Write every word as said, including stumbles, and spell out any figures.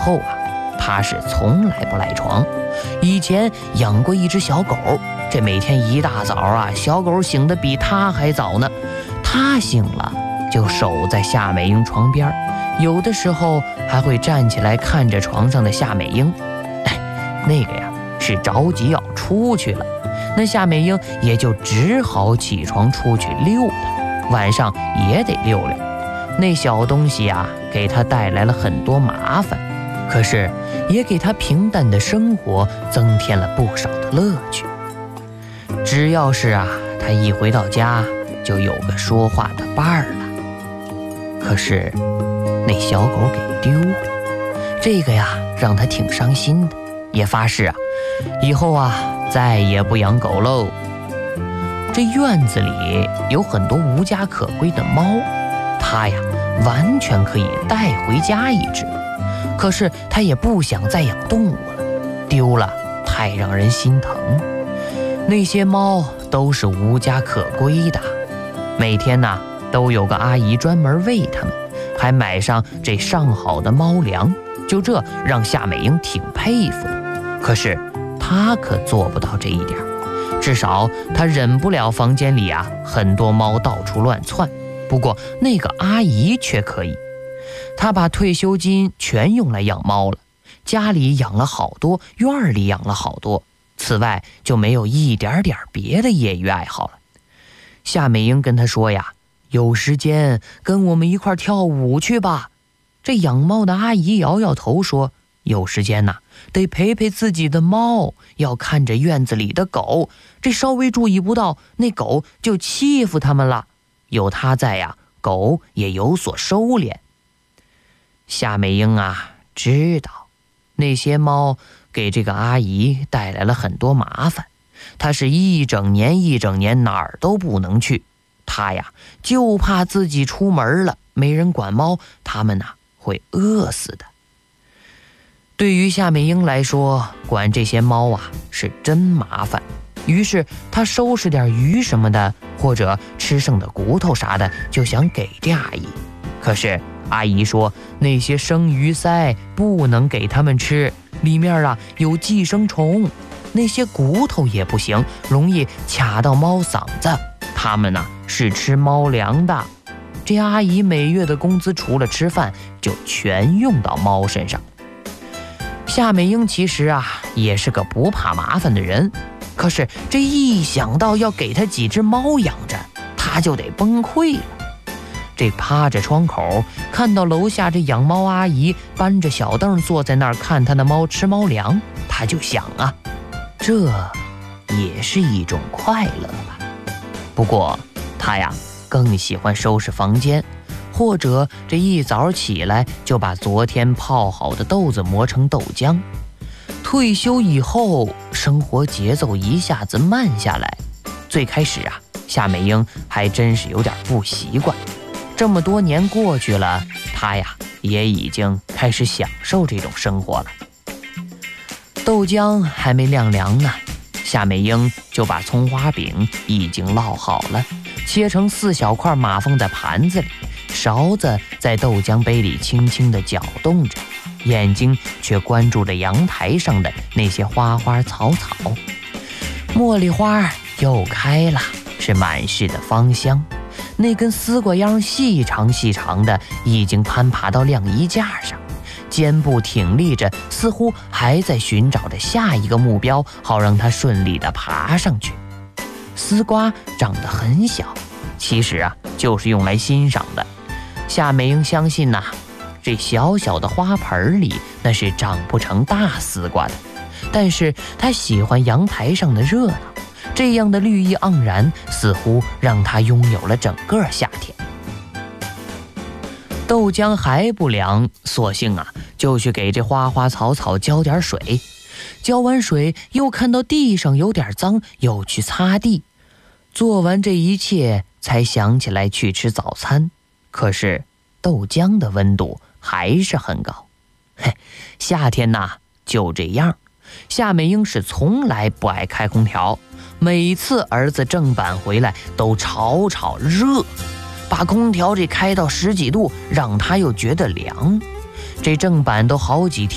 后啊，他是从来不赖床。以前养过一只小狗，这每天一大早啊，小狗醒得比他还早呢。他醒了就守在夏美英床边，有的时候还会站起来看着床上的夏美英。哎，那个呀是着急要出去了，那夏美英也就只好起床出去溜达，晚上也得溜溜。那小东西啊，给他带来了很多麻烦，可是也给他平淡的生活增添了不少的乐趣。只要是啊，他一回到家就有个说话的伴儿了。可是那小狗给丢了，这个呀让他挺伤心的，也发誓啊，以后啊再也不养狗喽。这院子里有很多无家可归的猫，他呀完全可以带回家一只，可是他也不想再养动物了，丢了太让人心疼。那些猫都是无家可归的，每天呐都有个阿姨专门喂它们，还买上这上好的猫粮，就这让夏美英挺佩服的。可是她可做不到这一点，至少她忍不了房间里啊很多猫到处乱窜。不过那个阿姨却可以，她把退休金全用来养猫了，家里养了好多，院里养了好多，此外就没有一点点别的业余爱好了。夏美英跟她说呀，有时间跟我们一块跳舞去吧。这养猫的阿姨摇摇头说，有时间呐、啊，得陪陪自己的猫，要看着院子里的狗，这稍微注意不到，那狗就欺负他们了。有他在呀、啊，狗也有所收敛。夏美英啊，知道那些猫给这个阿姨带来了很多麻烦，她是一整年一整年哪儿都不能去。她呀，就怕自己出门了，没人管猫，它们呐、啊、会饿死的。对于夏美英来说，管这些猫啊是真麻烦。于是她收拾点鱼什么的，或者吃剩的骨头啥的，就想给这阿姨。可是阿姨说，那些生鱼鳃不能给他们吃，里面啊有寄生虫。那些骨头也不行，容易卡到猫嗓子。他们呢、啊、是吃猫粮的。这阿姨每月的工资除了吃饭，就全用到猫身上。夏美英其实啊也是个不怕麻烦的人，可是这一想到要给她几只猫养着，她就得崩溃了。这趴着窗口看到楼下这养猫阿姨搬着小凳坐在那儿看她的猫吃猫粮，她就想啊，这也是一种快乐吧。不过她呀更喜欢收拾房间，或者这一早起来就把昨天泡好的豆子磨成豆浆。退休以后，生活节奏一下子慢下来。最开始啊，夏美英还真是有点不习惯。这么多年过去了，她呀也已经开始享受这种生活了。豆浆还没晾凉呢，夏美英就把葱花饼已经烙好了，切成四小块码放在盘子里，勺子在豆浆杯里轻轻地搅动着，眼睛却关注着阳台上的那些花花草草。茉莉花又开了，是满室的芳香。那根丝瓜秧细长细长的，已经攀爬到晾衣架上，肩部挺立着，似乎还在寻找着下一个目标，好让它顺利地爬上去。丝瓜长得很小，其实啊就是用来欣赏的。夏美英相信呐、啊，这小小的花盆里那是长不成大丝瓜的，但是她喜欢阳台上的热闹，这样的绿意盎然，似乎让她拥有了整个夏天。豆浆还不凉，索性啊就去给这花花草草浇点水。浇完水又看到地上有点脏，又去擦地。做完这一切，才想起来去吃早餐。可是豆浆的温度还是很高。嘿，夏天呐就这样。夏美英是从来不爱开空调，每次儿子正版回来都吵吵热，把空调这开到十几度，让他又觉得凉。这正版都好几天